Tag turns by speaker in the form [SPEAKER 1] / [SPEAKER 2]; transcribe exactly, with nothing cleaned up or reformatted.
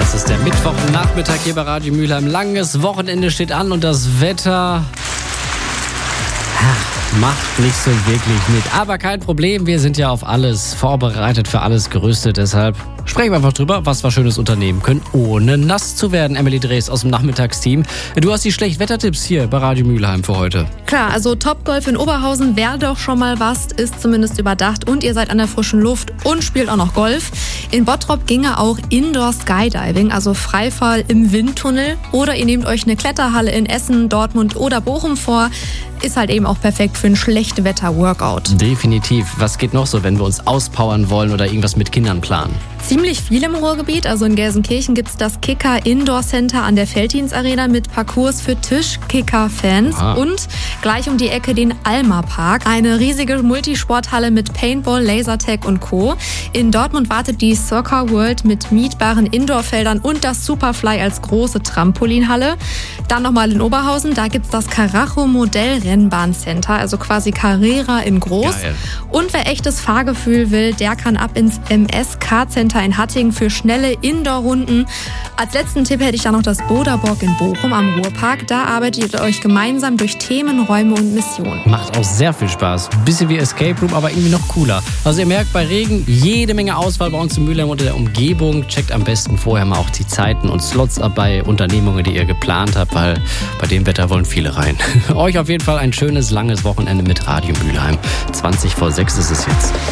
[SPEAKER 1] Das ist der Mittwochnachmittag hier bei Radio Mülheim. Langes Wochenende steht an und das Wetter macht nicht so wirklich mit. Aber kein Problem, wir sind ja auf alles vorbereitet, für alles gerüstet. Deshalb sprechen wir einfach drüber, was wir Schönes unternehmen können, ohne nass zu werden. Emily Drees aus dem Nachmittagsteam. Du hast die Schlechtwettertipps hier bei Radio Mülheim für heute.
[SPEAKER 2] Klar, also Topgolf in Oberhausen wäre doch schon mal was, ist zumindest überdacht. Und ihr seid an der frischen Luft und spielt auch noch Golf. In Bottrop ginge auch Indoor Skydiving, also Freifall im Windtunnel. Oder ihr nehmt euch eine Kletterhalle in Essen, Dortmund oder Bochum vor. Ist halt eben auch perfekt für ein Schlechtwetter-Workout.
[SPEAKER 1] Definitiv. Was geht noch so, wenn wir uns auspowern wollen oder irgendwas mit Kindern planen?
[SPEAKER 2] Ziemlich viel im Ruhrgebiet. Also in Gelsenkirchen gibt's das Kicker Indoor Center an der Felddienst Arena mit Parcours für Tischkicker-Fans.
[SPEAKER 1] Ah.
[SPEAKER 2] Und gleich um die Ecke den Alma Park. Eine riesige Multisporthalle mit Paintball, Lasertag und Co. In Dortmund wartet die Soccer World mit mietbaren Indoorfeldern und das Superfly als große Trampolinhalle. Dann nochmal in Oberhausen, da gibt's das Karacho Modell Rennbahncenter, also quasi Carrera in groß.
[SPEAKER 1] Geil.
[SPEAKER 2] Und wer echtes Fahrgefühl will, der kann ab ins M S K-Center in Hattingen für schnelle Indoor-Runden. Als letzten Tipp hätte ich da noch das Boderborg in Bochum am Ruhrpark. Da arbeitet ihr euch gemeinsam durch Themen, Räume und Missionen.
[SPEAKER 1] Macht auch sehr viel Spaß. Bisschen wie Escape Room, aber irgendwie noch cooler. Also ihr merkt, bei Regen jede Menge Auswahl bei uns in Mülheim und der Umgebung. Checkt am besten vorher mal auch die Zeiten und Slots ab bei Unternehmungen, die ihr geplant habt, weil bei dem Wetter wollen viele rein. Euch auf jeden Fall ein schönes, langes Wochenende mit Radio Mülheim. zwanzig vor sechs ist es jetzt.